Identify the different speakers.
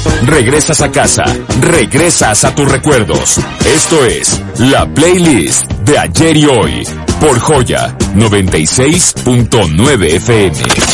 Speaker 1: Regresas a casa, regresas a tus recuerdos. Esto es la playlist de ayer y hoy por Joya 96.9 FM.